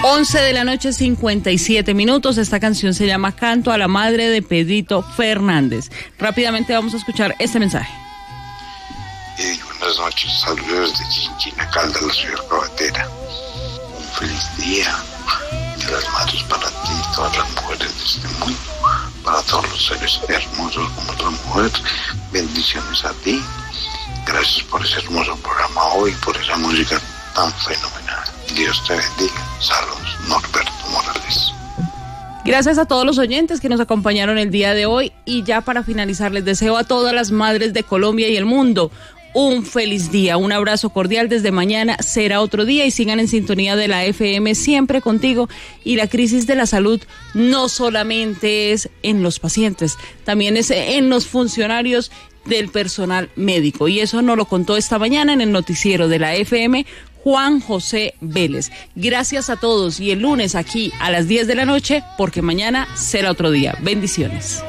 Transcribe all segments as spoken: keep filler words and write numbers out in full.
once de la noche, cincuenta y siete minutos. Esta canción se llama Canto a la Madre de Pedrito Fernández. Rápidamente vamos a escuchar este mensaje. Eh, buenas noches, saludos desde Chinchina, Caldas, la ciudad cabatera. Un feliz día de las madres para ti y todas las mujeres de este mundo, para todos los seres hermosos como las mujeres. Bendiciones a ti. Gracias por ese hermoso programa hoy, por esa música tan fenomenal. Dios te bendiga. Saludos, Norberto Morales. Gracias a todos los oyentes que nos acompañaron el día de hoy, y ya para finalizar les deseo a todas las madres de Colombia y el mundo un feliz día, un abrazo cordial. Desde mañana será otro día y sigan en sintonía de la F M, siempre contigo. Y la crisis de la salud no solamente es en los pacientes, también es en los funcionarios del personal médico, y eso nos lo contó esta mañana en el noticiero de la F M Juan José Vélez. Gracias a todos, y el lunes aquí a las diez de la noche, porque mañana será otro día. Bendiciones.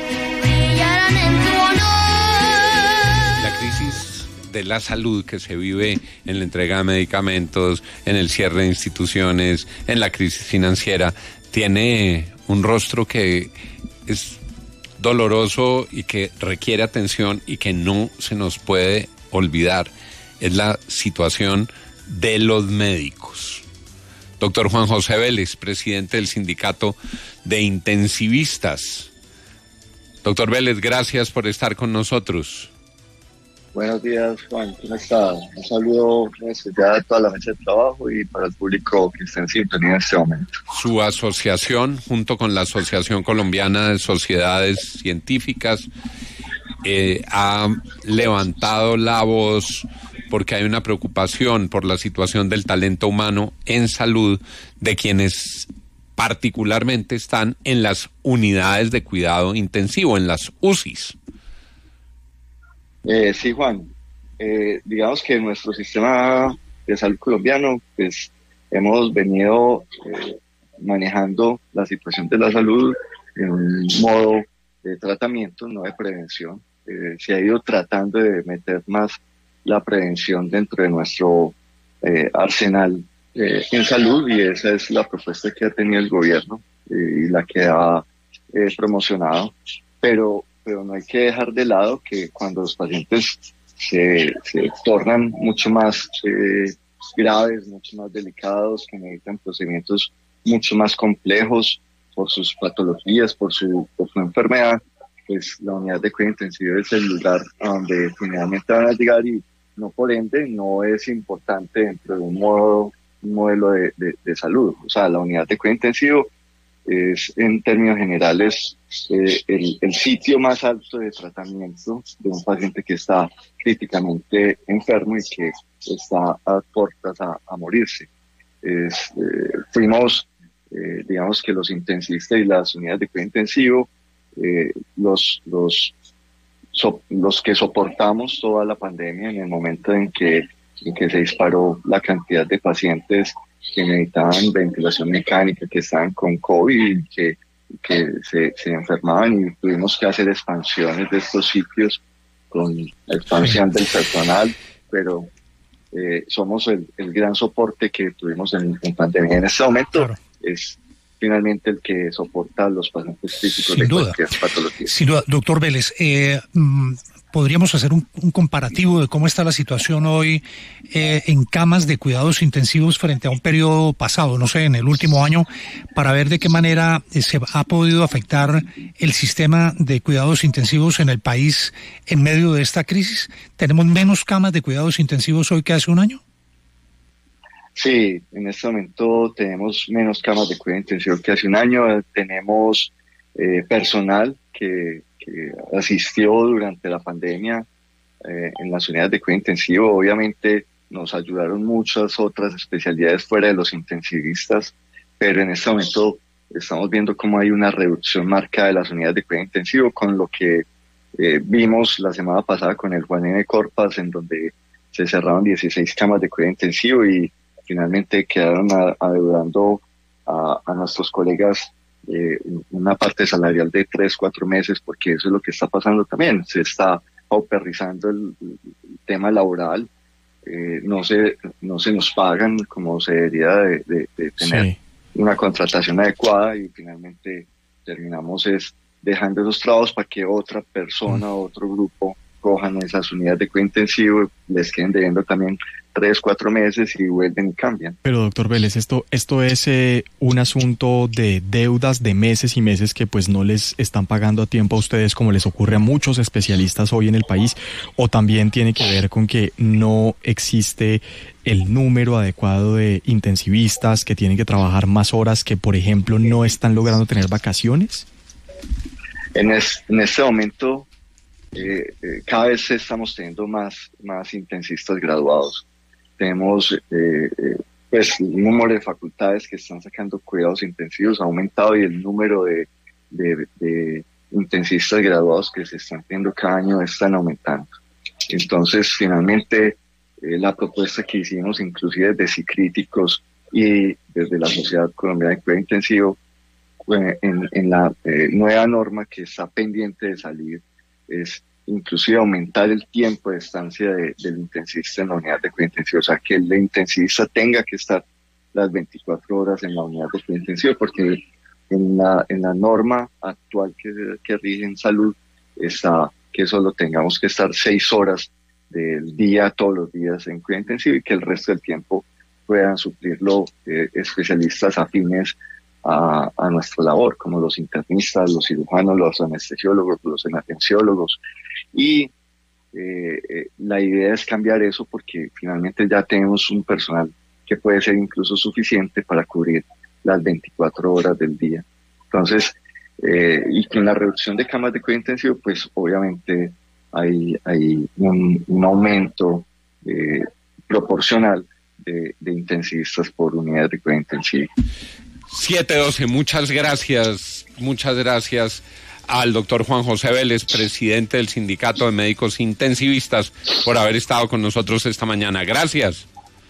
La crisis de la salud que se vive en la entrega de medicamentos, en el cierre de instituciones, en la crisis financiera, tiene un rostro que es doloroso y que requiere atención y que no se nos puede olvidar. Es la situación de los médicos. Doctor Juan José Vélez, presidente del Sindicato de Intensivistas. Doctor Vélez, gracias por estar con nosotros. Buenos días, Juan, ¿cómo está? Un saludo ya de toda la mesa de trabajo y para el público que está en sintonía en este momento. Su asociación, junto con la Asociación Colombiana de Sociedades Científicas, eh, ha levantado la voz porque hay una preocupación por la situación del talento humano en salud de quienes particularmente están en las unidades de cuidado intensivo, en las U C Is. Eh, sí, Juan. Eh, digamos que en nuestro sistema de salud colombiano, pues hemos venido eh, manejando la situación de la salud en un modo de tratamiento, no de prevención. Eh, se ha ido tratando de meter más la prevención dentro de nuestro eh, arsenal eh, en salud, y esa es la propuesta que ha tenido el gobierno eh, y la que ha eh, promocionado, pero pero no hay que dejar de lado que cuando los pacientes se, se tornan mucho más eh, graves, mucho más delicados, que necesitan procedimientos mucho más complejos por sus patologías, por su, por su enfermedad, pues la unidad de cuidado intensivo es el lugar a donde finalmente van a llegar, y no por ende no es importante dentro de un, modo, un modelo de, de, de salud. O sea, la unidad de cuidado intensivo es, en términos generales, eh, el, el sitio más alto de tratamiento de un paciente que está críticamente enfermo y que está a puertas a, a morirse. Es, eh, fuimos, eh, digamos que los intensivistas y las unidades de cuidado intensivo, eh, los, los, so, los que soportamos toda la pandemia en el momento en que, en que se disparó la cantidad de pacientes que necesitaban ventilación mecánica, que estaban con COVID y que, que se, se enfermaban, y tuvimos que hacer expansiones de estos sitios con expansión del personal, pero eh, somos el, el gran soporte que tuvimos en, en pandemia. En este momento claro. Es finalmente el que soporta a los pacientes críticos de cualquier patología. Sin duda, doctor Vélez, eh, podríamos hacer un, un comparativo de cómo está la situación hoy eh, en camas de cuidados intensivos frente a un periodo pasado, no sé, en el último año, para ver de qué manera eh, se ha podido afectar el sistema de cuidados intensivos en el país en medio de esta crisis. ¿Tenemos menos camas de cuidados intensivos hoy que hace un año? Sí, en este momento tenemos menos camas de cuidado intensivo que hace un año. Tenemos eh, personal que, que asistió durante la pandemia eh, en las unidades de cuidado intensivo. Obviamente nos ayudaron muchas otras especialidades fuera de los intensivistas, pero en este momento estamos viendo cómo hay una reducción marcada de las unidades de cuidado intensivo, con lo que eh, vimos la semana pasada con el Juan N. Corpas, en donde se cerraron dieciséis camas de cuidado intensivo y finalmente quedaron adeudando a, a nuestros colegas eh, una parte salarial de tres, cuatro meses, porque eso es lo que está pasando también. Se está pauperizando el, el tema laboral, eh, no se no se nos pagan como se debería de, de, de tener. Sí. una contratación adecuada y finalmente terminamos es dejando esos trabajos para que otra persona o otro grupo cojan esas unidades de cuidado intensivo, les queden debiendo también tres, cuatro meses y vuelven y cambian. Pero doctor Vélez, esto, esto es eh, un asunto de deudas de meses y meses que pues no les están pagando a tiempo a ustedes, como les ocurre a muchos especialistas hoy en el país, o también tiene que ver con que no existe el número adecuado de intensivistas que tienen que trabajar más horas, que por ejemplo no están logrando tener vacaciones. En, es, en este momento eh, eh, cada vez estamos teniendo más, más intensistas graduados. Tenemos eh, eh, pues el número de facultades que están sacando cuidados intensivos ha aumentado y el número de, de, de intensistas graduados que se están teniendo cada año están aumentando. Entonces, finalmente, eh, la propuesta que hicimos, inclusive desde Cicríticos y desde la Sociedad Colombiana de Cuidado Intensivo, eh, en, en la eh, nueva norma que está pendiente de salir, es inclusive aumentar el tiempo de estancia de, del intensivista en la unidad de cuidado intensivo, o sea, que el intensivista tenga que estar las veinticuatro horas en la unidad de cuidado intensivo, porque en la, en la norma actual que, que rige en salud está que solo tengamos que estar seis horas del día, todos los días en cuidado intensivo, y que el resto del tiempo puedan suplirlo eh, especialistas afines A, a nuestra labor, como los internistas, los cirujanos, los anestesiólogos, los emergenciólogos. Y eh, eh, la idea es cambiar eso porque finalmente ya tenemos un personal que puede ser incluso suficiente para cubrir las veinticuatro horas del día. Entonces, eh, y con la reducción de camas de cuidado intensivo, pues obviamente hay, hay un, un aumento eh, proporcional de, de intensivistas por unidad de cuidado intensivo. siete doce, muchas gracias, muchas gracias al doctor Juan José Vélez, presidente del Sindicato de Médicos Intensivistas, por haber estado con nosotros esta mañana. Gracias.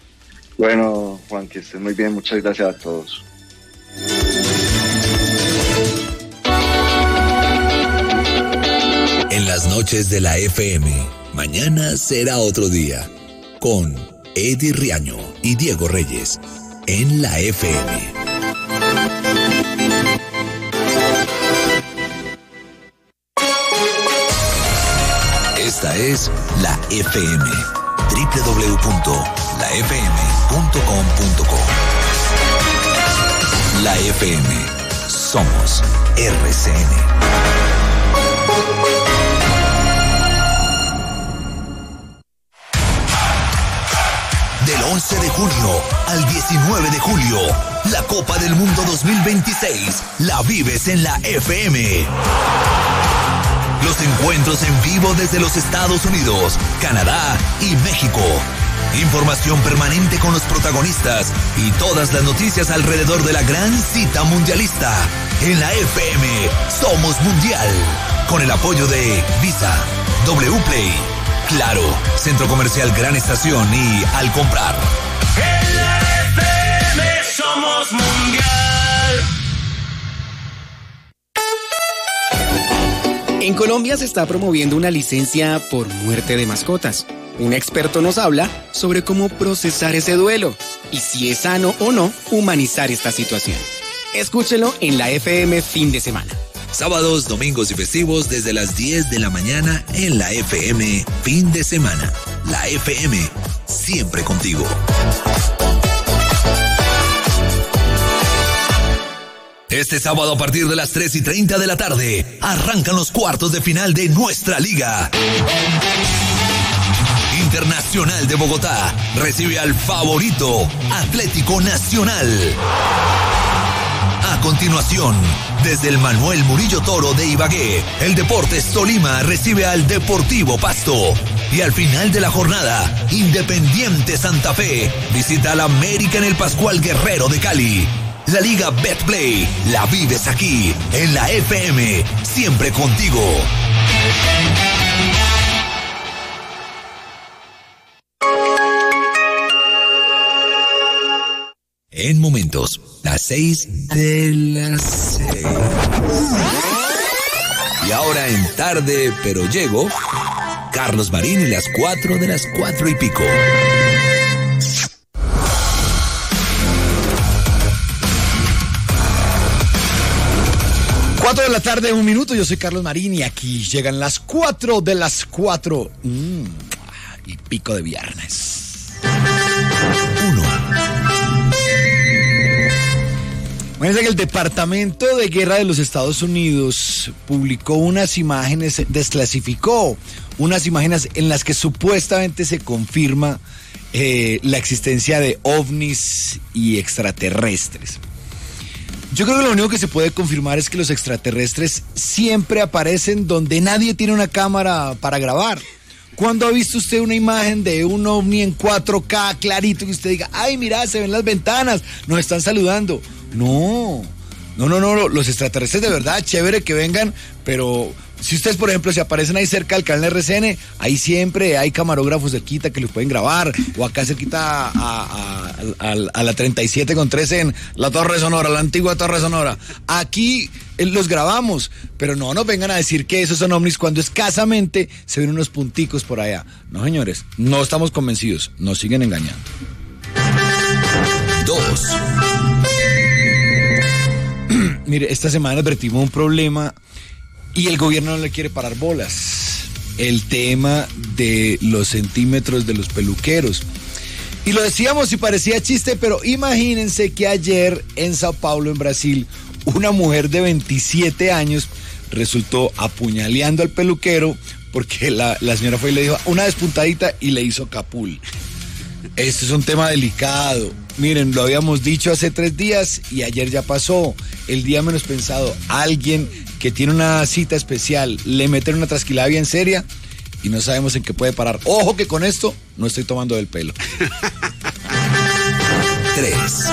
Bueno, Juan, que estés muy bien, muchas gracias a todos. En las noches de la F M, mañana será otro día, con Eddie Riaño y Diego Reyes, en la F M. Esta es la F M, doble u doble u doble u punto la f m punto com punto co. La F M, somos R C N. Del once de junio al diecinueve de julio, la Copa del Mundo dos mil veintiséis la vives en la F M. Los encuentros en vivo desde los Estados Unidos, Canadá y México. Información permanente con los protagonistas y todas las noticias alrededor de la gran cita mundialista. En la F M, somos mundial. Con el apoyo de Visa, W Play, Claro, Centro Comercial Gran Estación y Al Comprar. En la F M somos mundial. En Colombia se está promoviendo una licencia por muerte de mascotas. Un experto nos habla sobre cómo procesar ese duelo y si es sano o no humanizar esta situación. Escúchelo en la F M fin de semana. Sábados, domingos y festivos desde las diez de la mañana en la F M fin de semana. La F M, siempre contigo. Este sábado a partir de las tres y treinta de la tarde, arrancan los cuartos de final de nuestra liga. Internacional de Bogotá recibe al favorito Atlético Nacional. A continuación, desde el Manuel Murillo Toro de Ibagué, el Deportes Tolima recibe al Deportivo Pasto. Y al final de la jornada, Independiente Santa Fe visita al América en el Pascual Guerrero de Cali. La Liga Betplay la vives aquí, en la F M, siempre contigo. En momentos, las seis de las seis. Y ahora en Tarde pero Llego, Carlos Marín y las cuatro de las cuatro y pico. Cuatro de la tarde, un minuto, yo soy Carlos Marín y aquí llegan las cuatro de las cuatro. Mm, y pico de viernes. Uno. Fíjense que el Departamento de Guerra de los Estados Unidos publicó unas imágenes, desclasificó unas imágenes en las que supuestamente se confirma eh, la existencia de ovnis y extraterrestres. Yo creo que lo único que se puede confirmar es que los extraterrestres siempre aparecen donde nadie tiene una cámara para grabar. ¿Cuándo ha visto usted una imagen de un ovni en cuatro K clarito que usted diga, ay, mira, se ven las ventanas, nos están saludando? No, no, no, no, los extraterrestres de verdad, chévere que vengan, pero si ustedes, por ejemplo, se aparecen ahí cerca del canal R C N, ahí siempre hay camarógrafos cerquita que los pueden grabar, o acá cerquita a, a, a, a la treinta y siete con trece en la Torre Sonora, la antigua Torre Sonora. Aquí eh, los grabamos, pero no nos vengan a decir que esos son ovnis cuando escasamente se ven unos punticos por allá. No, señores, no estamos convencidos, nos siguen engañando. Dos. Mire, esta semana advertimos un problema y el gobierno no le quiere parar bolas. El tema de los centímetros de los peluqueros. Y lo decíamos y parecía chiste, pero imagínense que ayer en Sao Paulo, en Brasil, una mujer de veintisiete años resultó apuñaleando al peluquero porque la, la señora fue y le dijo una despuntadita y le hizo capul. Este es un tema delicado. Miren, lo habíamos dicho hace tres días y ayer ya pasó. El día menos pensado, alguien que tiene una cita especial le meten una trasquilada bien seria y no sabemos en qué puede parar. Ojo que con esto no estoy tomando del pelo. Tres.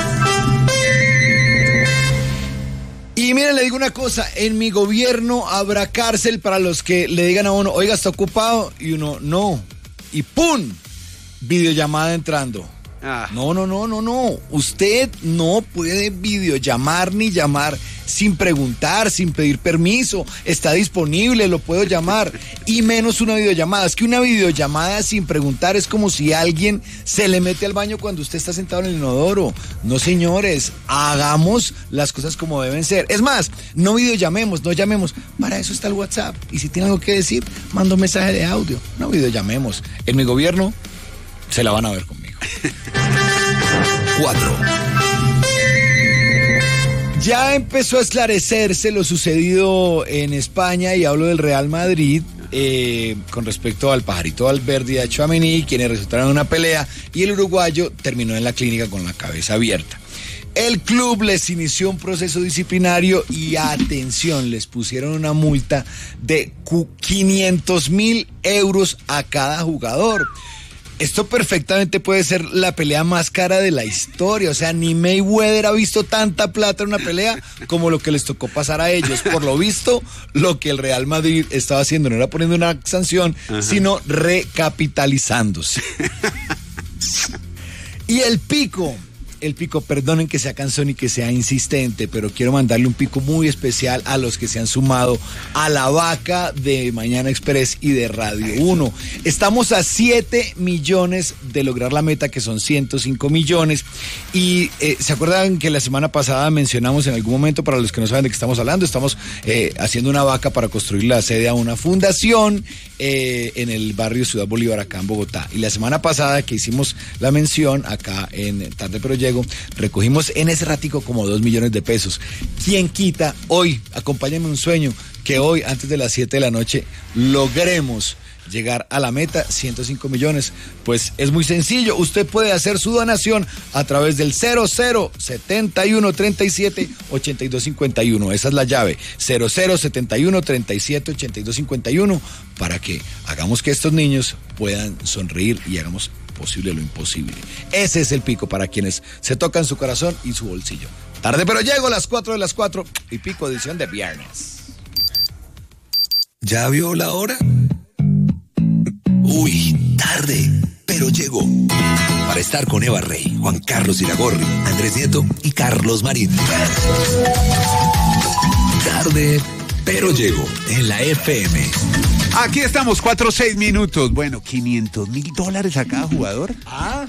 Y miren, le digo una cosa, en mi gobierno habrá cárcel para los que le digan a uno, oiga, está ocupado, y uno, no. Y ¡pum! Videollamada entrando. Ah. No, no, no, no, no. Usted no puede videollamar ni llamar sin preguntar, sin pedir permiso. Está disponible, lo puedo llamar. Y menos una videollamada. Es que una videollamada sin preguntar es como si alguien se le mete al baño cuando usted está sentado en el inodoro. No, señores, hagamos las cosas como deben ser. Es más, no videollamemos, no llamemos. Para eso está el WhatsApp. Y si tiene algo que decir, manda un mensaje de audio. No videollamemos. En mi gobierno se la van a ver conmigo. Cuatro. Ya empezó a esclarecerse lo sucedido en España y hablo del Real Madrid eh, con respecto al pajarito Valverde y a Tchouaméni, quienes resultaron en una pelea y el uruguayo terminó en la clínica con la cabeza abierta. El club les inició un proceso disciplinario y atención, les pusieron una multa de quinientos mil euros a cada jugador. Esto perfectamente puede ser la pelea más cara de la historia. O sea, ni Mayweather ha visto tanta plata en una pelea como lo que les tocó pasar a ellos. Por lo visto, lo que el Real Madrid estaba haciendo no era poniendo una sanción, ajá, sino recapitalizándose. Y el pico, el pico, perdonen que sea cansón y que sea insistente, pero quiero mandarle un pico muy especial a los que se han sumado a la vaca de Mañana Express y de Radio uno. Estamos a siete millones de lograr la meta, que son ciento cinco millones. Y eh, ¿se acuerdan que la semana pasada mencionamos en algún momento, para los que no saben de qué estamos hablando, estamos eh, haciendo una vaca para construir la sede a una fundación eh, en el barrio Ciudad Bolívar, acá en Bogotá? Y la semana pasada que hicimos la mención acá en Tarde Pero Llego, recogimos en ese ratico como dos millones de pesos. ¿Quién quita hoy? Acompáñenme un sueño, que hoy antes de las siete de la noche logremos llegar a la meta, ciento cinco millones. Pues es muy sencillo, usted puede hacer su donación a través del cero cero setenta y uno treinta y siete ochenta y dos cincuenta y uno. Esa es la llave, cero cero setenta y uno treinta y siete ochenta y dos cincuenta y uno, para que hagamos que estos niños puedan sonreír y hagamos posible lo imposible. Ese es el pico para quienes se tocan su corazón y su bolsillo. Tarde Pero Llego, las cuatro de las cuatro y pico, edición de viernes. ¿Ya vio la hora? Uy, tarde, pero llegó. Para estar con Eva Rey, Juan Carlos Iragorri, Andrés Nieto y Carlos Marín. Tarde, pero llego en la F M. Aquí estamos, cuatro o seis minutos. Bueno, quinientos mil dólares a cada jugador. Ah,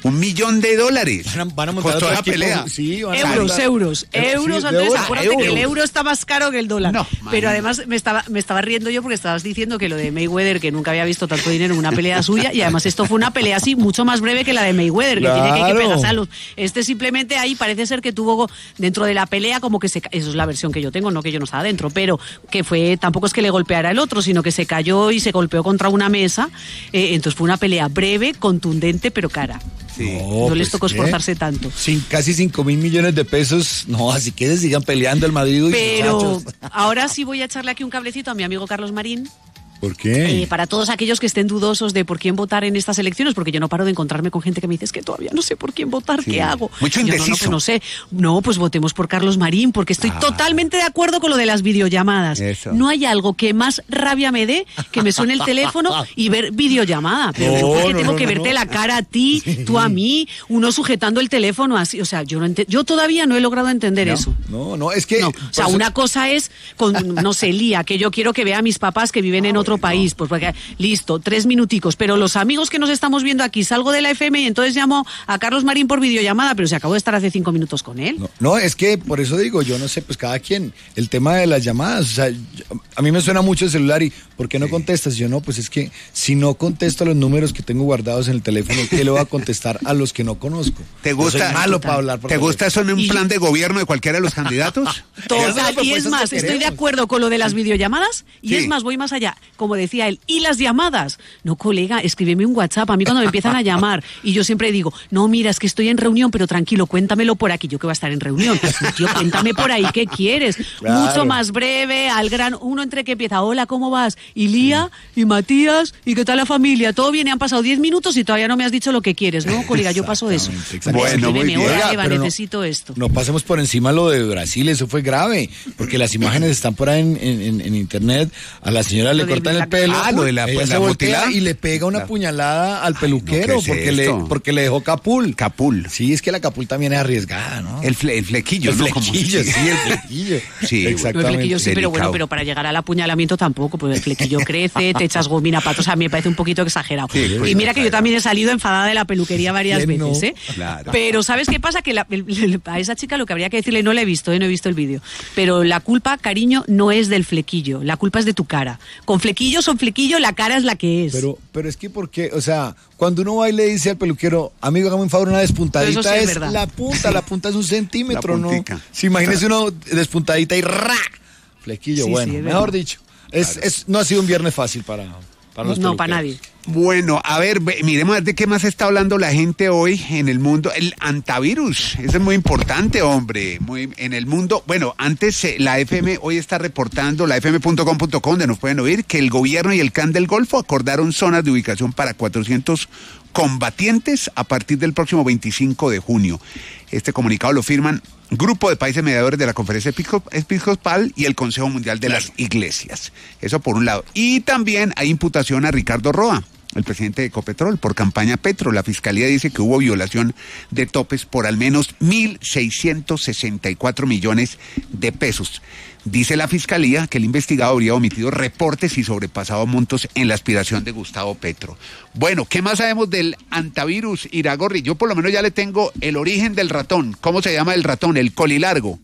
Un millón de dólares. Van a, van a montar costó otro la equipo. pelea. Sí, van a Euros, montar- euros, euros, Sí, Andrés, euros. acuérdate Ah, que el euros. euro está más caro que el dólar. No, Pero imagínate. además me estaba, me estaba riendo yo porque estabas diciendo que lo de Mayweather, que nunca había visto tanto dinero en una pelea suya, y además esto fue una pelea así mucho más breve que la de Mayweather, que tiene que, que Claro. pegarse a los... Este simplemente ahí parece ser que tuvo dentro de la pelea como que se... ca- Eso es la versión que yo tengo, no que yo no estaba dentro, pero que fue, tampoco es que le golpeara el otro, sino que se cayó y se golpeó contra una mesa, eh, entonces fue una pelea breve, contundente, pero cara. No, No les pues, tocó ¿qué? esforzarse tanto. Sin casi cinco mil millones de pesos. No, así que se sigan peleando el Madrid y sus Pero muchachos. ahora sí voy a echarle aquí un cablecito a mi amigo Carlos Marín. ¿Por qué? Eh, para todos aquellos que estén dudosos de por quién votar en estas elecciones, porque yo no paro de encontrarme con gente que me dice es que todavía no sé por quién votar, Sí. ¿qué hago? Mucho Y yo, no, no, indeciso. pues no sé. No, pues votemos por Carlos Marín, porque estoy Ah. totalmente de acuerdo con lo de las videollamadas. Eso. No hay algo que más rabia me dé que me suene el teléfono y ver videollamada. Pero No, yo porque no, tengo no, que no, verte no. la cara a ti, tú a mí, uno sujetando el teléfono así. O sea, yo no ente- yo todavía no he logrado entender eso. No, no, es que... No, o por sea, eso- una cosa es con, no sé, Lía, que yo quiero que vea a mis papás que viven en otro país, pues porque, listo, tres minuticos, pero los amigos que nos estamos viendo aquí, salgo de la F M y entonces llamo a Carlos Marín por videollamada, pero se acabó de estar hace cinco minutos con él. No, no, es que por eso digo, yo no sé, pues cada quien, el tema de las llamadas, o sea, yo- a mí me suena mucho el celular y ¿por qué no contestas? Yo no, pues es que si no contesto los números que tengo guardados en el teléfono, ¿qué le voy a contestar a los que no conozco? ¿Te Yo gusta? soy malo para hablar por ¿Te gusta eso en un Y- plan de gobierno de cualquiera de los candidatos? Total, y es más, estoy de acuerdo con lo de las videollamadas y Sí. es más, voy más allá, como decía él, y las llamadas. No, colega, escríbeme un WhatsApp, a mí cuando me empiezan a llamar y yo siempre digo, no, mira, es que estoy en reunión, pero tranquilo, cuéntamelo por aquí, yo que voy a estar en reunión. Tío, cuéntame por ahí, ¿qué quieres? Claro. Mucho más breve, al gran, uno entre que empieza, hola, ¿cómo vas? Y Lía, y Matías, ¿y qué tal la familia? Todo viene, han pasado diez minutos y todavía no me has dicho lo que quieres, ¿no, colega? Yo paso de eso. Exactamente, exactamente. Bueno, muy Escríbeme, bien. hola, Oiga, Eva, pero no- necesito esto. No pasemos por encima lo de Brasil, eso fue grave, porque las imágenes están por ahí en, en- en- en internet, a la señora le Lo del cortan el Black- pelo, Ah, lo de la- ella la se voltea mutilada. y le pega una La- puñalada al no, peluquero ¿qué es porque, le, esto? porque le dejó capul. Capul. Sí, es que la capul también es arriesgada, ¿no? El, fle- el flequillo, El ¿no? Como- flequillo, sí, el flequillo. Sí, No, el exactamente. flequillo sí, pero bueno, Delicado. pero para llegar al apuñalamiento tampoco, pues el flequillo crece, te echas gomina pato, o sea, me parece un poquito exagerado. Sí, pues, y mira que yo también he salido enfadada de la peluquería varias ¿Quién veces, no? ¿eh? Claro. Pero ¿sabes qué pasa? Que la- el- el- a esa chica lo que habría que decirle, no la he visto, ¿eh? No he visto el vídeo, pero la culpa, cariño, no es del flequillo, la culpa es de tu cara. Con flequillo son flequillo, la cara es la que es. Pero, pero es que porque, o sea, cuando uno va y le dice al peluquero, amigo, hágame un favor, una Pero despuntadita eso sí es es, verdad. la punta, la punta es un centímetro, La ¿no? puntica. Si imagínese uno despuntadita y ra, flequillo, Sí, bueno, sí, es mejor verdad. dicho. Es, es, no ha sido un viernes fácil para, para los no, para peluqueros. nadie. Bueno, a ver, ve- miremos a ver de qué más está hablando la gente hoy en el mundo. El antivirus, eso es muy importante, hombre. Muy, en el mundo, bueno, antes eh, la F M hoy está reportando, la f m punto com punto co, donde nos pueden oír, que el gobierno y el C A N del Golfo acordaron zonas de ubicación para cuatrocientos combatientes a partir del próximo veinticinco de junio. Este comunicado lo firman Grupo de Países Mediadores de la Conferencia Episcop- Episcopal y el Consejo Mundial de las Iglesias. Eso por un lado. Y también hay imputación a Ricardo Roa, el presidente de Ecopetrol, por campaña Petro. La Fiscalía dice que hubo violación de topes por al menos mil seiscientos sesenta y cuatro millones de pesos. Dice la Fiscalía que el investigado habría omitido reportes y sobrepasado montos en la aspiración de Gustavo Petro. Bueno, ¿qué más sabemos del antivirus, Iragorri? Yo por lo menos ya le tengo el origen del ratón. ¿Cómo se llama el ratón? El colilargo.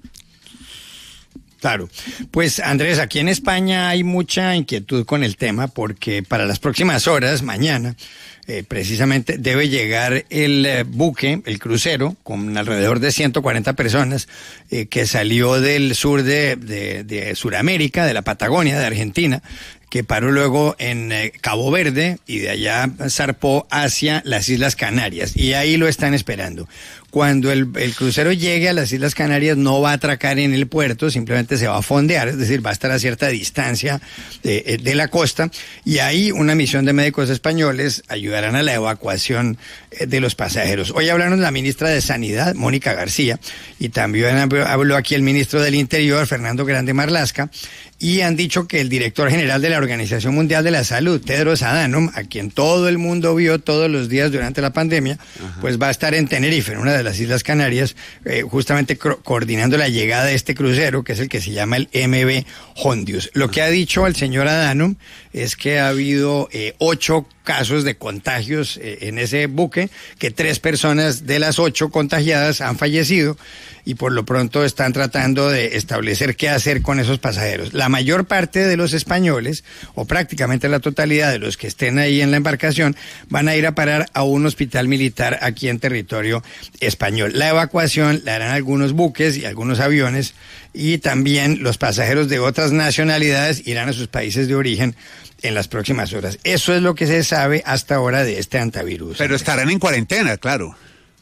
Claro, pues Andrés, aquí en España hay mucha inquietud con el tema porque para las próximas horas, mañana, eh, precisamente debe llegar el eh, buque, el crucero, con alrededor de ciento cuarenta personas, eh, que salió del sur de, de, de Sudamérica, de la Patagonia, de Argentina, que paró luego en eh, Cabo Verde y de allá zarpó hacia las Islas Canarias y ahí lo están esperando. Cuando el, el crucero llegue a las Islas Canarias no va a atracar en el puerto, simplemente se va a fondear, es decir, va a estar a cierta distancia de, de la costa y ahí una misión de médicos españoles ayudarán a la evacuación de los pasajeros. Hoy hablaron la ministra de Sanidad, Mónica García, y también habló aquí el ministro del Interior, Fernando Grande Marlaska, y han dicho que el director general de la Organización Mundial de la Salud, Tedros Adhanom, a quien todo el mundo vio todos los días durante la pandemia, Ajá. pues va a estar en Tenerife, en una de de las Islas Canarias, eh, justamente co- coordinando la llegada de este crucero, que es el que se llama el M V Hondius. Lo que ha dicho el señor Adhanom es que ha habido eh, ocho casos de contagios eh, en ese buque, que tres personas de las ocho contagiadas han fallecido y por lo pronto están tratando de establecer qué hacer con esos pasajeros. La mayor parte de los españoles, o prácticamente la totalidad de los que estén ahí en la embarcación, van a ir a parar a un hospital militar aquí en territorio español. La evacuación la harán algunos buques y algunos aviones, y también los pasajeros de otras nacionalidades irán a sus países de origen en las próximas horas. Eso es lo que se sabe hasta ahora de este hantavirus. Pero estarán en cuarentena, claro.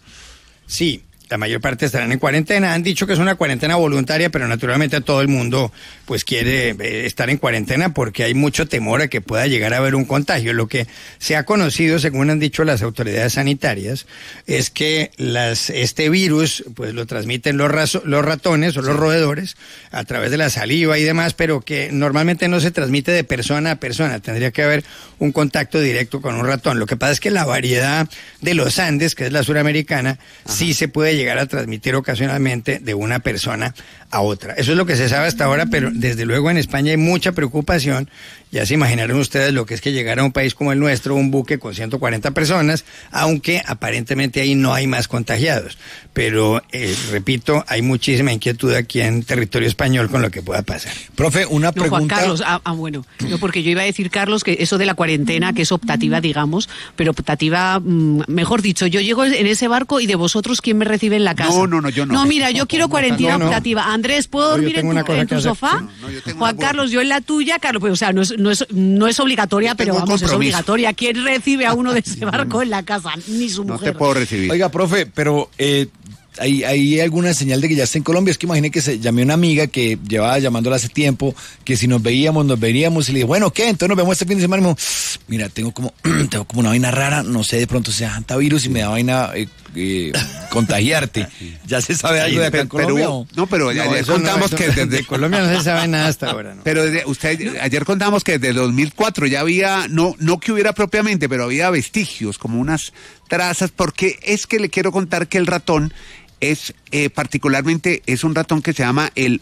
Sí, la mayor parte estarán en cuarentena. Han dicho que es una cuarentena voluntaria, pero naturalmente todo el mundo pues quiere eh, estar en cuarentena porque hay mucho temor a que pueda llegar a haber un contagio. Lo que se ha conocido, según han dicho las autoridades sanitarias, es que las este virus pues lo transmiten los, raso, los ratones o los roedores a través de la saliva y demás, pero que normalmente no se transmite de persona a persona. Tendría que haber un contacto directo con un ratón. Lo que pasa es que la variedad de los Andes, que es la suramericana, Ajá. sí se puede llegar a transmitir ocasionalmente de una persona a otra. Eso es lo que se sabe hasta ahora, pero desde luego en España hay mucha preocupación. Ya se imaginaron ustedes lo que es que llegara a un país como el nuestro, un buque con ciento cuarenta personas, aunque aparentemente ahí no hay más contagiados. Pero, eh, repito, hay muchísima inquietud aquí en territorio español con lo que pueda pasar. Profe, una pregunta. No, Juan Carlos, ah, ah, bueno, no, porque yo iba a decir, Carlos, que eso de la cuarentena, que es optativa, digamos, pero optativa, mmm, mejor dicho, yo llego en ese barco y de vosotros, ¿quién me recibe en la casa? No, no, no, yo no. No, mira, yo quiero cuarentena no, no. optativa. Andrés, ¿puedo No, dormir en tu, en tu sofá? No, no, yo tengo Juan una Carlos, yo en la tuya, Carlos, pues, o sea, no es, no es, no es obligatoria, pero vamos, es obligatoria. ¿Quién recibe a uno de ese barco en la casa? Ni su No mujer. te puedo recibir. Oiga, profe, pero eh, ¿hay, ¿hay alguna señal de que ya está en Colombia? Es que imagine que se llamé a una amiga que llevaba llamándola hace tiempo, que si nos veíamos, nos veríamos, y le dije, bueno, ¿qué? Entonces nos vemos este fin de semana. Y me dijo, mira, tengo como, tengo como una vaina rara, no sé, de pronto sea hantavirus y me da vaina eh, eh, contagiarte. ¿Ya se sabe algo de acá en Colombia? Pero, no, pero No, ayer eso contamos no, que eso- desde de Colombia no se sabe nada hasta ahora, ¿no? Pero de- usted ayer contamos que desde dos mil cuatro ya había, no, no que hubiera propiamente, pero había vestigios, como unas trazas, porque es que le quiero contar que el ratón es eh, particularmente, es un ratón que se llama el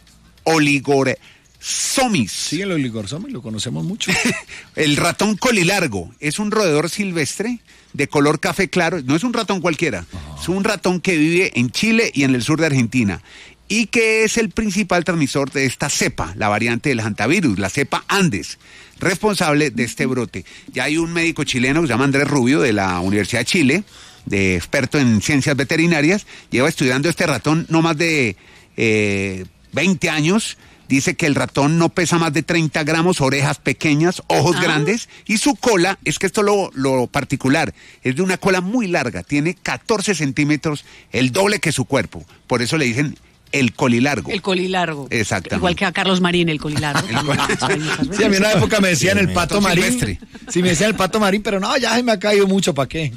Oligorsomis. Sí, el oligorsomis lo conocemos mucho. El ratón colilargo es un roedor silvestre de color café claro, no es un ratón cualquiera, uh-huh. es un ratón que vive en Chile y en el sur de Argentina y que es el principal transmisor de esta cepa, la variante del hantavirus, la cepa Andes, responsable de este brote. Ya hay un médico chileno que se llama Andrés Rubio de la Universidad de Chile, de experto en ciencias veterinarias, lleva estudiando este ratón no más de eh, veinte años. Dice que el ratón no pesa más de treinta gramos, orejas pequeñas, ojos ah. grandes, y su cola, es que esto lo, lo particular, es de una cola muy larga, tiene catorce centímetros, el doble que su cuerpo. Por eso le dicen el colilargo. El colilargo. Exactamente. Igual que a Carlos Marín, el colilargo. Sí, a mí en una época me decían el pato marín. Silvestre. Sí, me decían el pato marín, pero no, ya se me ha caído mucho, ¿para qué?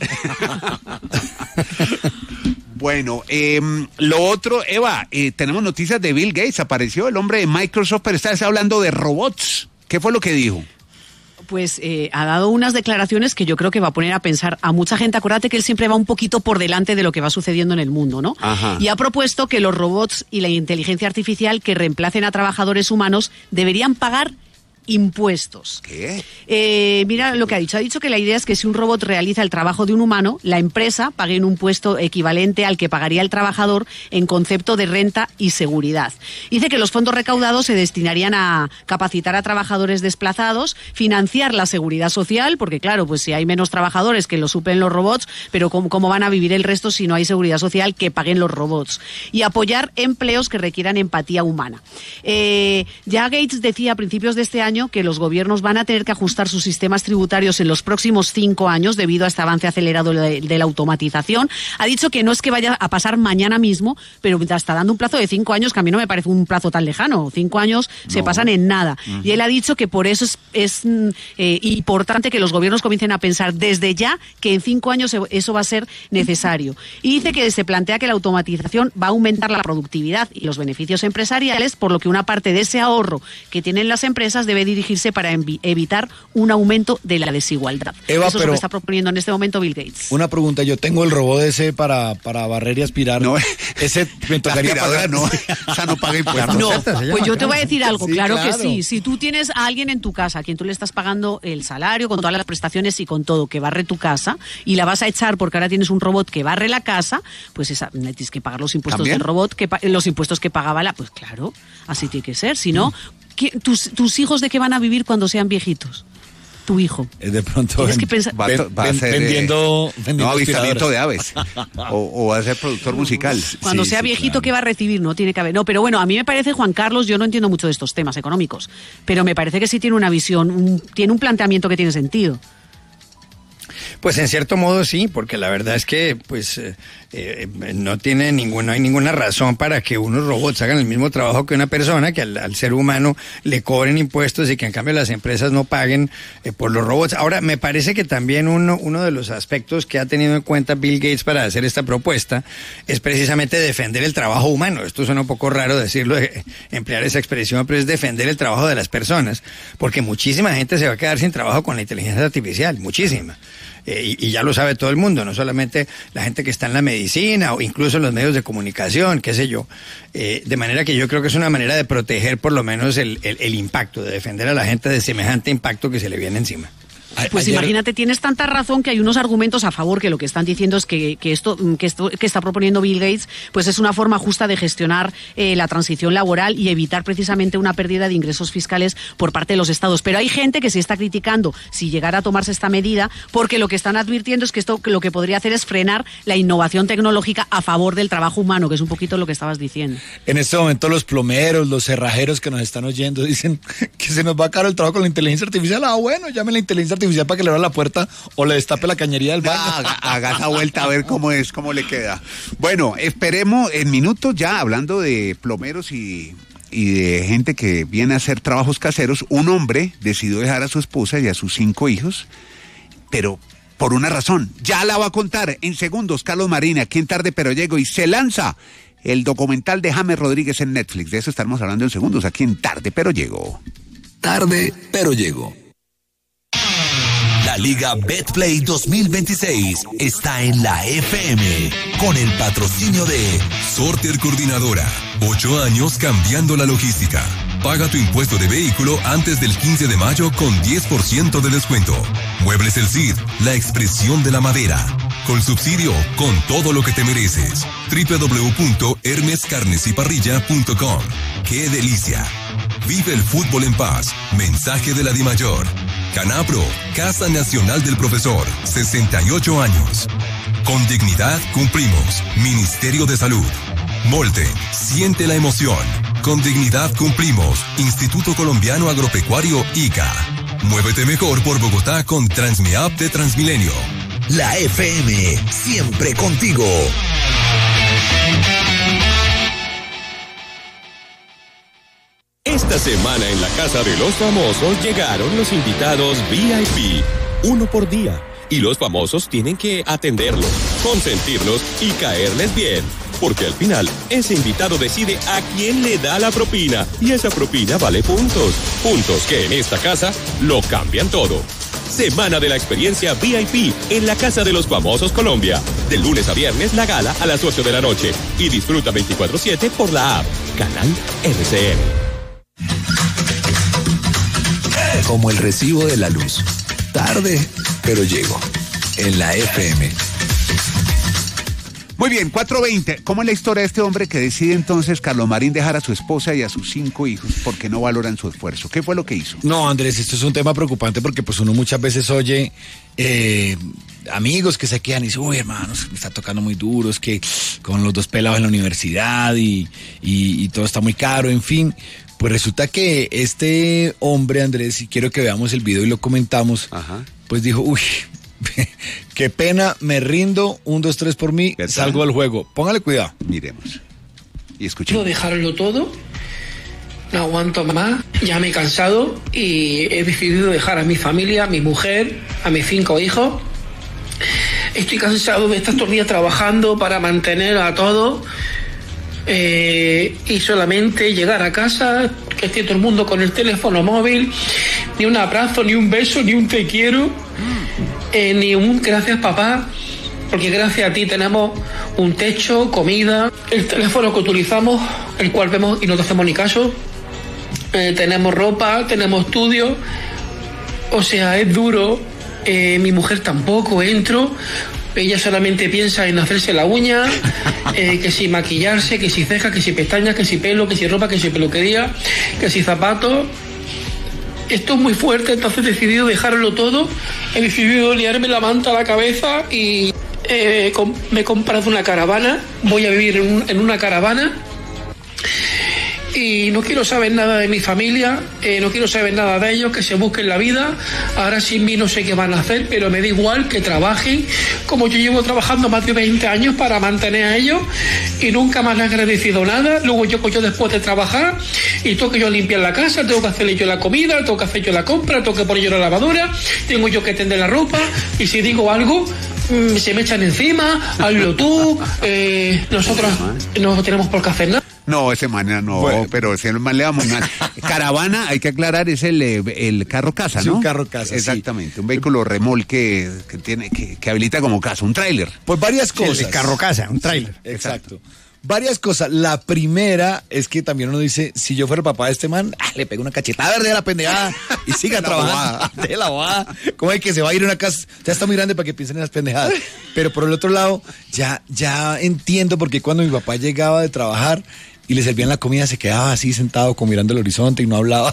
Bueno, eh, lo otro, Eva, eh, tenemos noticias de Bill Gates, apareció el hombre de Microsoft, pero está hablando de robots. ¿Qué fue lo que dijo? Pues eh, ha dado unas declaraciones que yo creo que va a poner a pensar a mucha gente. Acuérdate que él siempre va un poquito por delante de lo que va sucediendo en el mundo, ¿no? Ajá. Y ha propuesto que los robots y la inteligencia artificial que reemplacen a trabajadores humanos deberían pagar impuestos. ¿Qué? Eh, mira lo que ha dicho. Ha dicho que la idea es que si un robot realiza el trabajo de un humano, la empresa pague un impuesto equivalente al que pagaría el trabajador en concepto de renta y seguridad. Dice que los fondos recaudados se destinarían a capacitar a trabajadores desplazados, financiar la seguridad social, porque claro, pues si hay menos trabajadores que lo suplen los robots, pero ¿cómo, cómo van a vivir el resto si no hay seguridad social que paguen los robots? Y apoyar empleos que requieran empatía humana. Eh, ya Gates decía a principios de este año que los gobiernos van a tener que ajustar sus sistemas tributarios en los próximos cinco años debido a este avance acelerado de, de la automatización. Ha dicho que no es que vaya a pasar mañana mismo, pero está dando un plazo de cinco años que a mí no me parece un plazo tan lejano. Cinco años no. se pasan en nada. Uh-huh. Y él ha dicho que por eso es, es eh, importante que los gobiernos comiencen a pensar desde ya que en cinco años eso va a ser necesario. Y dice que se plantea que la automatización va a aumentar la productividad y los beneficios empresariales, por lo que una parte de ese ahorro que tienen las empresas debe debe dirigirse para evitar un aumento de la desigualdad. Eva, Eso es lo que está proponiendo en este momento Bill Gates. Una pregunta, yo tengo el robot ese para, para barrer y aspirar. No, ese me tocaría pagar. No, o sea, no paga impuestos. No, pues yo te voy a decir algo, Sí, claro, claro. que sí. Si tú tienes a alguien en tu casa a quien tú le estás pagando el salario con todas las prestaciones y con todo, que barre tu casa, y la vas a echar porque ahora tienes un robot que barre la casa, pues esa, tienes que pagar los impuestos ¿También? del robot, que pa- los impuestos que pagaba la... Pues claro, así tiene que ser. Si no, ¿qué- tus, ¿tus hijos de qué van a vivir cuando sean viejitos? Tu hijo. Es de pronto Tienes ven- que pensar- Va, a to- va a ven- ser, vendiendo, eh, vendiendo no, avistamiento de aspiradoras. aves. O, o va a ser productor musical. Cuando Sí, sea sí, viejito, claro. ¿qué va a recibir? No tiene que haber. No, pero bueno, a mí me parece, Juan Carlos, yo no entiendo mucho de estos temas económicos, pero me parece que sí tiene una visión, un- tiene un planteamiento que tiene sentido. Pues en cierto modo sí, porque la verdad es que pues eh, eh, no tiene ninguna, no hay ninguna razón para que unos robots hagan el mismo trabajo que una persona, que al, al ser humano le cobren impuestos y que en cambio las empresas no paguen eh, por los robots. Ahora, me parece que también uno, uno de los aspectos que ha tenido en cuenta Bill Gates para hacer esta propuesta es precisamente defender el trabajo humano. Esto suena un poco raro decirlo, eh, emplear esa expresión, pero es defender el trabajo de las personas, porque muchísima gente se va a quedar sin trabajo con la inteligencia artificial, muchísima. Eh, y, y ya lo sabe todo el mundo, no solamente la gente que está en la medicina o incluso en los medios de comunicación, qué sé yo. Eh, de manera que yo creo que es una manera de proteger por lo menos el, el, el impacto, de defender a la gente de semejante impacto que se le viene encima. Pues Ayer- imagínate, tienes tanta razón que hay unos argumentos a favor que lo que están diciendo es que, que esto que esto que está proponiendo Bill Gates pues es una forma justa de gestionar eh, la transición laboral y evitar precisamente una pérdida de ingresos fiscales por parte de los estados. Pero hay gente que se está criticando si llegara a tomarse esta medida porque lo que están advirtiendo es que esto lo que podría hacer es frenar la innovación tecnológica a favor del trabajo humano, que es un poquito lo que estabas diciendo. En este momento los plomeros, los cerrajeros que nos están oyendo dicen que se nos va a acabar el trabajo con la inteligencia artificial. Ah, bueno, llame la inteligencia artificial para que le abra la puerta o le destape la cañería del baño. Haga, haga esa vuelta a ver cómo es, cómo le queda. Bueno, esperemos en minutos ya, hablando de plomeros y, y de gente que viene a hacer trabajos caseros, un hombre decidió dejar a su esposa y a sus cinco hijos, pero por una razón. Ya la va a contar en segundos Carlos Marín, aquí en Tarde Pero Llego, y se lanza el documental de James Rodríguez en Netflix. De eso estaremos hablando en segundos, aquí en Tarde Pero Llego. Tarde, pero llego. La Liga Betplay dos mil veintiséis está en la F M con el patrocinio de Sorter Coordinadora. Ocho años cambiando la logística. Paga tu impuesto de vehículo antes del quince de mayo con diez por ciento de descuento. Muebles El Cid, la expresión de la madera. Con subsidio, con todo lo que te mereces. doble u doble u doble u punto hermes carnes y parrilla punto com. ¡Qué delicia! Vive el fútbol en paz. Mensaje de la Dimayor. Canapro, Casa Nacional del Profesor, sesenta y ocho años. Con dignidad cumplimos. Ministerio de Salud. Molten, siente la emoción. Con dignidad cumplimos. Instituto Colombiano Agropecuario I C A. Muévete mejor por Bogotá con Transmiap de Transmilenio. la F M, siempre contigo. Esta semana en la Casa de los Famosos llegaron los invitados V I P, uno por día. Y los famosos tienen que atenderlos, consentirlos y caerles bien. Porque al final, ese invitado decide a quién le da la propina. Y esa propina vale puntos. Puntos que en esta casa lo cambian todo. Semana de la experiencia V I P en la Casa de los Famosos Colombia. De lunes a viernes, la gala a las ocho de la noche. Y disfruta veinticuatro siete por la app. Canal R C N. Como el recibo de la luz. Tarde, pero llego. En la F M. Muy bien, cuatro veinte. ¿Cómo es la historia de este hombre que decide entonces, Carlos Marín, dejar a su esposa y a sus cinco hijos porque no valoran su esfuerzo? ¿Qué fue lo que hizo? No, Andrés, esto es un tema preocupante porque pues uno muchas veces oye eh, amigos que se quedan y dicen, uy, hermanos, me está tocando muy duro, es que con los dos pelados en la universidad y, y, y todo está muy caro, en fin. Pues resulta que este hombre, Andrés, y quiero que veamos el video y lo comentamos, Ajá. pues dijo, uy, qué pena, me rindo, un, dos, tres por mí, ¿verdad? salgo del juego. Póngale cuidado. Miremos y Quiero escuchemos. dejarlo todo, no aguanto más, ya me he cansado y he decidido dejar a mi familia, a mi mujer, a mis cinco hijos. Estoy cansado de estar todo el día trabajando para mantener a todos eh, y solamente llegar a casa, que esté todo el mundo con el teléfono móvil, ni un abrazo, ni un beso, ni un te quiero, eh, ni un gracias papá, porque gracias a ti tenemos un techo, comida, el teléfono que utilizamos, el cual vemos y no te hacemos ni caso, eh, tenemos ropa, tenemos estudio, o sea, es duro, eh, mi mujer tampoco, entro, ella solamente piensa en hacerse la uña, eh, que si maquillarse, que si cejas, que si pestañas, que si pelo, que si ropa, que si peluquería, que si zapatos. Esto es muy fuerte, entonces he decidido dejarlo todo, he decidido liarme la manta a la cabeza y eh, com- me he comprado una caravana, voy a vivir en, un, en una caravana y no quiero saber nada de mi familia, eh, no quiero saber nada de ellos, que se busquen la vida. Ahora sin mí no sé qué van a hacer, pero me da igual que trabajen, como yo llevo trabajando más de veinte años para mantener a ellos y nunca más le he agradecido nada. Luego yo, yo después de trabajar y tengo que yo limpiar la casa, tengo que hacerle yo la comida, tengo que hacer yo la compra, tengo que poner yo la lavadora, tengo yo que tender la ropa y si digo algo mmm, se me echan encima, hazlo tú, eh, nosotros no tenemos por qué hacer nada. No, ese man no, bueno, pero ese man le va muy mal. Caravana, hay que aclarar, es el, el carro casa, ¿no? Sí, un carro casa, exactamente, sí. Un vehículo remolque que tiene que, que habilita como casa, un tráiler. Pues varias cosas. Sí, el carro casa, un tráiler. Sí, exacto. Varias cosas. La primera es que también uno dice, si yo fuera el papá de este man, ah, le pego una cachetada verde a la pendejada y siga trabajando. De la bobada. ¿Cómo es que se va a ir a una casa? Ya está muy grande para que piensen en las pendejadas. Pero por el otro lado, ya, ya entiendo porque cuando mi papá llegaba de trabajar y le servían la comida, se quedaba así sentado como mirando el horizonte y no hablaba.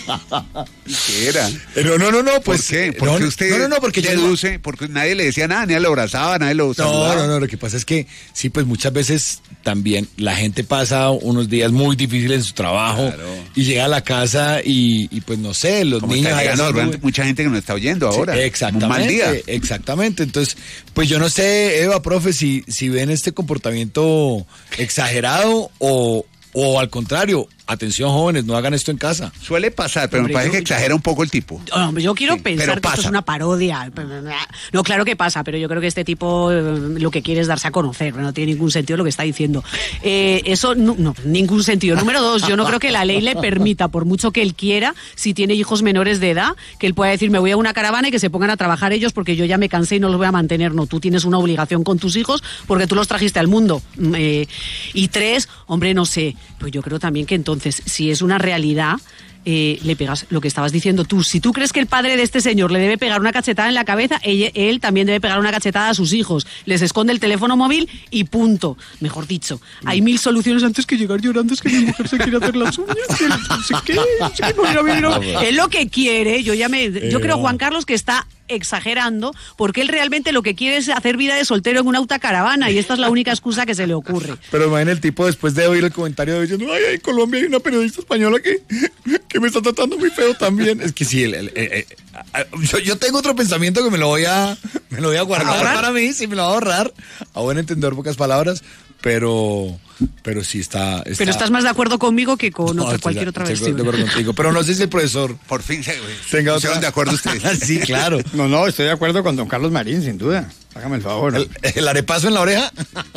¿Qué era? No, no, no, no, pues. ¿Por qué? Porque no, usted no, no, no, porque deduce, yo, porque nadie le decía nada, nadie lo abrazaba, nadie lo saludaba. No, no, no, lo que pasa es que sí, pues muchas veces también la gente pasa unos días muy difíciles en su trabajo, claro, y llega a la casa y, y pues no sé, los como niños... Está llegando, muy... mucha gente que nos está oyendo ahora. Sí, exactamente, un mal día. Exactamente, entonces, pues yo no sé, Eva, profe, si, si ven este comportamiento exagerado o... O al contrario, atención jóvenes, no hagan esto en casa. Suele pasar, pero hombre, me parece yo, que exagera un poco el tipo. Hombre, yo quiero sí, pensar que pasa. Esto es una parodia. No, claro que pasa, pero yo creo que este tipo eh, lo que quiere es darse a conocer, no tiene ningún sentido lo que está diciendo. Eh, eso, no, no, ningún sentido. Número dos, yo no creo que la ley le permita, por mucho que él quiera, si tiene hijos menores de edad, que él pueda decir, me voy a una caravana y que se pongan a trabajar ellos porque yo ya me cansé y no los voy a mantener. No, tú tienes una obligación con tus hijos porque tú los trajiste al mundo. Eh, y tres, hombre, no sé, pues yo creo también que entonces, si es una realidad, eh, le pegas lo que estabas diciendo tú. Si tú crees que el padre de este señor le debe pegar una cachetada en la cabeza, él, él también debe pegar una cachetada a sus hijos. Les esconde el teléfono móvil y punto. Mejor dicho, hay mil soluciones antes que llegar llorando. Es que mi mujer se quiere hacer las uñas. Que no sé qué, no sé qué, no, no, no, no. Es lo que quiere. Yo ya me, yo creo, Juan Carlos, que está exagerando, porque él realmente lo que quiere es hacer vida de soltero en una autocaravana y esta es la única excusa que se le ocurre. Pero imagínate el tipo después de oír el comentario diciendo, ay, en Colombia hay una periodista española que, que me está tratando muy feo también. Es que sí, el, el, el, el, yo, yo tengo otro pensamiento que me lo voy a, me lo voy a guardar ¿Ahorrar? para mí, sí me lo voy a ahorrar, a buen entender pocas palabras, pero... Pero sí está, está... Pero estás más de acuerdo conmigo que con no, otra, cualquier otra versión. Estoy de acuerdo contigo. Pero no sé si el profesor... Por fin se tenga otra... de acuerdo ustedes. Sí, claro. No, no, estoy de acuerdo con don Carlos Marín, sin duda. Hágame el favor. ¿El, el arepazo en la oreja?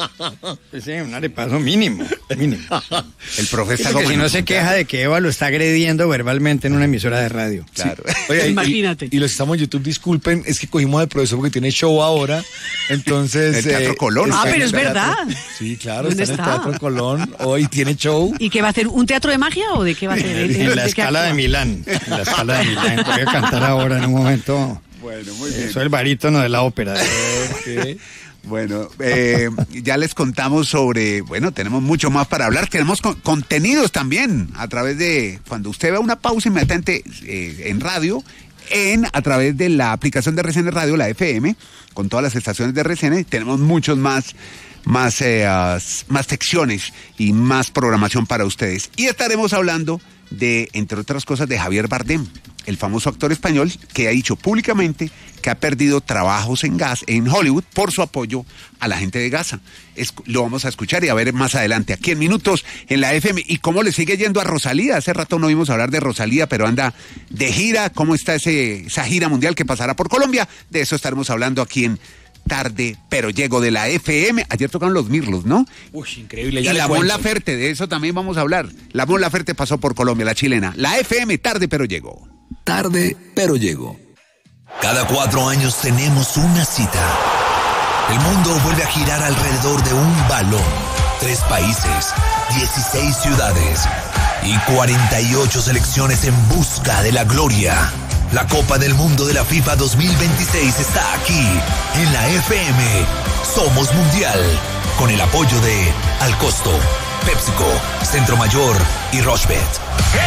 Sí, un arepazo mínimo. mínimo. El profesor... Porque si no se queja de que Eva lo está agrediendo verbalmente en una emisora de radio. Claro. Sí. Oye, imagínate. Y, y los que estamos en YouTube, disculpen, es que cogimos al profesor porque tiene show ahora. Entonces... El Teatro eh, Colón. Ah, pero es verdad. Sí, claro, está, está en el Teatro Colón. Hoy tiene show. ¿Y qué va a hacer? ¿Un teatro de magia o de qué va a hacer? En la escala de Milán. En la escala de Milán. Voy a cantar ahora en un momento. Bueno, muy bien. Soy el barítono de la ópera. Okay. Bueno, eh, ya les contamos sobre, bueno, tenemos mucho más para hablar, tenemos con, contenidos también a través de, cuando usted vea una pausa inmediatamente eh, en radio, en a través de la aplicación de R C N Radio, la F M, con todas las estaciones de R C N, tenemos muchos más más, eh, uh, más secciones y más programación para ustedes. Y estaremos hablando de, entre otras cosas, de Javier Bardem, el famoso actor español que ha dicho públicamente que ha perdido trabajos en gas en Hollywood por su apoyo a la gente de Gaza. Es, lo vamos a escuchar y a ver más adelante, aquí en Minutos, en la F M. ¿Y cómo le sigue yendo a Rosalía? Hace rato no vimos hablar de Rosalía, pero anda de gira. ¿Cómo está ese, esa gira mundial que pasará por Colombia? De eso estaremos hablando aquí en tarde, pero llego de la F M. Ayer tocaron los Mirlos, ¿no? Uy, increíble. Y Ya le la Mon cuento. Laferte, de eso también vamos a hablar. La Mon Laferte pasó por Colombia, la chilena. La F M, tarde, pero llego. Tarde, pero llego. Cada cuatro años tenemos una cita. El mundo vuelve a girar alrededor de un balón. Tres países, dieciséis ciudades y cuarenta y ocho selecciones en busca de la gloria. La Copa del Mundo de la FIFA dos mil veintiséis está aquí, en la F M. Somos Mundial, con el apoyo de Al Costo, PepsiCo, Centro Mayor y Rochebet.